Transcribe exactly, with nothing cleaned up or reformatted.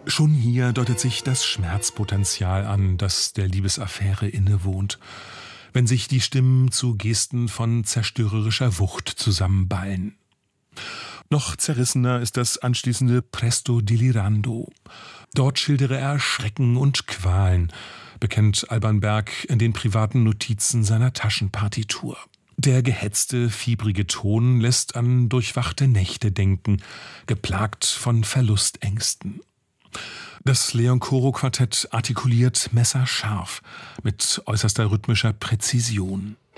Schon hier deutet sich das Schmerzpotenzial an, das der Liebesaffäre innewohnt, wenn sich die Stimmen zu Gesten von zerstörerischer Wucht zusammenballen. Noch zerrissener ist das anschließende Presto delirando. Dort schildere er Schrecken und Qualen, bekennt Alban Berg in den privaten Notizen seiner Taschenpartitur. Der gehetzte, fiebrige Ton lässt an durchwachte Nächte denken, geplagt von Verlustängsten. Das Leon-Coro-Quartett artikuliert messerscharf, mit äußerster rhythmischer Präzision.